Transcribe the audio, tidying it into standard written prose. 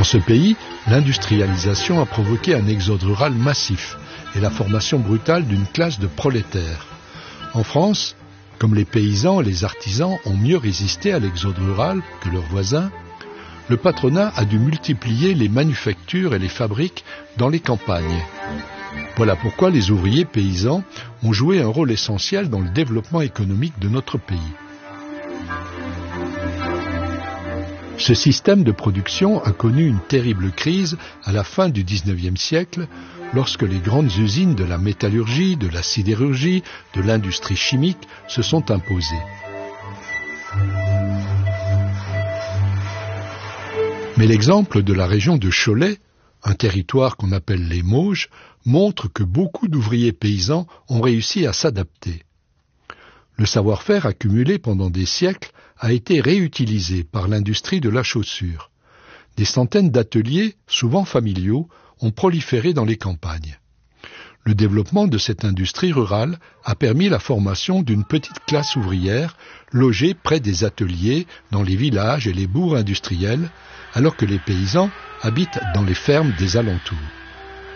Dans ce pays, l'industrialisation a provoqué un exode rural massif et la formation brutale d'une classe de prolétaires. En France, comme les paysans et les artisans ont mieux résisté à l'exode rural que leurs voisins, le patronat a dû multiplier les manufactures et les fabriques dans les campagnes. Voilà pourquoi les ouvriers paysans ont joué un rôle essentiel dans le développement économique de notre pays. Ce système de production a connu une terrible crise à la fin du XIXe siècle, lorsque les grandes usines de la métallurgie, de la sidérurgie, de l'industrie chimique se sont imposées. Mais l'exemple de la région de Cholet, un territoire qu'on appelle les Mauges, montre que beaucoup d'ouvriers paysans ont réussi à s'adapter. Le savoir-faire accumulé pendant des siècles a été réutilisé par l'industrie de la chaussure. Des centaines d'ateliers, souvent familiaux, ont proliféré dans les campagnes. Le développement de cette industrie rurale a permis la formation d'une petite classe ouvrière logée près des ateliers dans les villages et les bourgs industriels, alors que les paysans habitent dans les fermes des alentours.